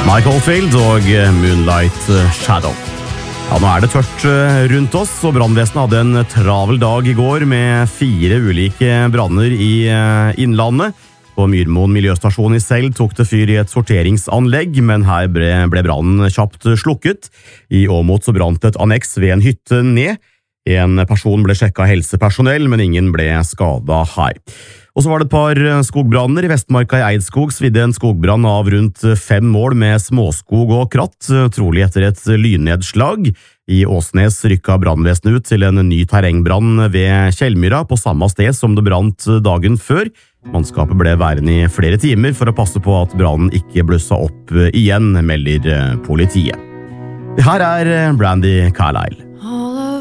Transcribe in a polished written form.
Mike Oldfield og Moonlight Shadow. Ja, nå det tørt rundt oss, og brannvesenet hadde en travel dag i går med 4 ulike branner i innlandet. På Myrmoen miljøstasjon i Seld tok det fyr i et sorteringsanlegg, men her ble brannen kjapt slukket. I Åmot så brant et anneks ved en hytte ned. En person ble sjekket av helsepersonell, men ingen ble skadet her. Og så var det et par skogbranner. I Vestmarka i Eidskog svidde en skogbrann av rundt 5 mål med småskog og kratt, trolig etter et lynnedslag. I Åsnes rykket brannvesenet ut til en ny terrengbrann ved Kjellmyra, på samme sted som det brant dagen før. Mannskapet ble værende i flere timer for å passe på at brannen ikke blusset opp igjen, melder politiet. Det her Brandy Carlisle.